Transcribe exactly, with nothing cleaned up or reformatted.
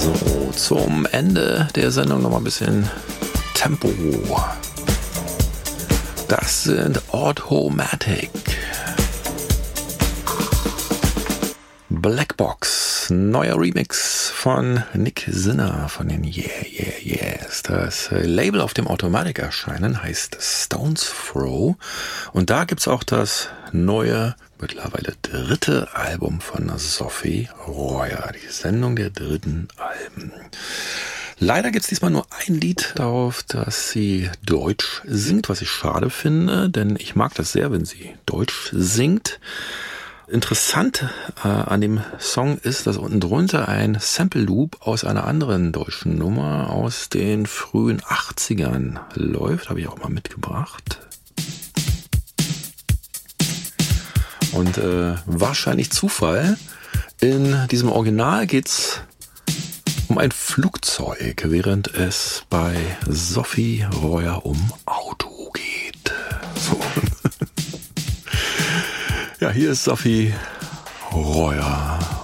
So, zum Ende der Sendung noch mal ein bisschen Tempo. Das sind Automatic. Blackbox, neuer Remix von Nick Sinner von den Yeah, Yeah, Yeahs. Das Label, auf dem Automatic erscheinen, heißt Stones Throw. Und da gibt's auch das neue, mittlerweile dritte Album von Sophie Royer. Die Sendung der dritten Alben. Leider gibt's diesmal nur ein Lied darauf, dass sie Deutsch singt, was ich schade finde, denn ich mag das sehr, wenn sie Deutsch singt. Interessant äh, an dem Song ist, dass unten drunter ein Sample Loop aus einer anderen deutschen Nummer aus den frühen achtzigern läuft. Habe ich auch mal mitgebracht. Und äh, wahrscheinlich Zufall. In diesem Original geht's um ein Flugzeug, während es bei Sophie Royer um Auto geht. So. Ja, hier ist Sophie Royer.